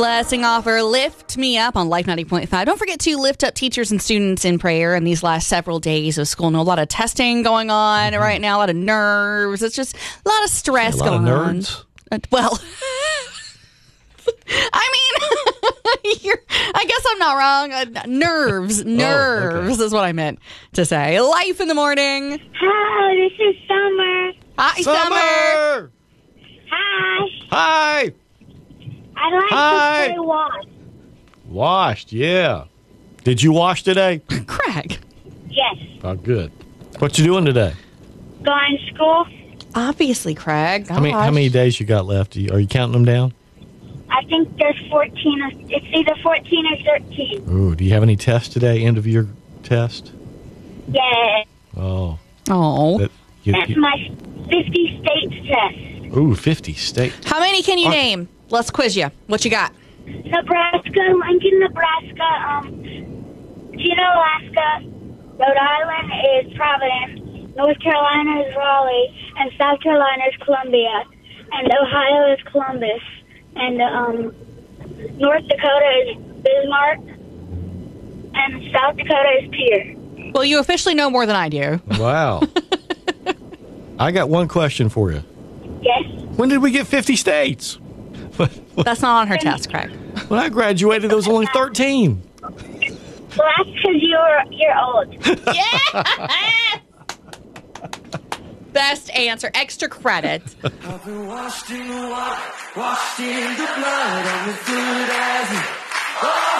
Blessing offer, lift me up on Life 90.5. Don't forget to lift up teachers and students in prayer in these last several days of school. I know a lot of testing going on right now, a lot of nerves. It's just a lot of stress going on. Nerds? Well, I mean, I guess I'm not wrong. Nerves okay. is what I meant to say. Life in the morning. Hello, this is Summer. Hi, Summer. Hi. Hi. I'd like Hi. to play Wash. Washed, yeah. Did you wash today? Craig. Yes. Oh, good. What you doing today? Going to school? Obviously, Craig. How many days you got left? Are you counting them down? I think there's 14. It's either 14 or 13. Ooh, do you have any tests today? End of year test? Yeah. Oh. Oh. That's my 50 states test. Ooh, 50 states. How many can you name? Let's quiz you. What you got? Nebraska, Lincoln, Nebraska, Juneau, Alaska, Rhode Island is Providence, North Carolina is Raleigh, and South Carolina is Columbia, and Ohio is Columbus, and North Dakota is Bismarck, and South Dakota is Pierre. Well, you officially know more than I do. Wow. I got one question for you. Yes. When did we get 50 states? That's not on her test, Craig. When I graduated, there was only 13. Well, that's because you're old. Yeah. Best answer. Extra credit. I've been washed in the water, washed in the blood, I'm as good as new.